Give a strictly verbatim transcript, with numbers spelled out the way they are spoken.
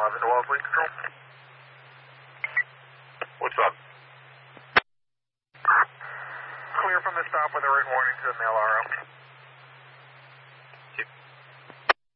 eleven to Wellesley Control. What's up? Clear from the stop with a written warning to the mail R O.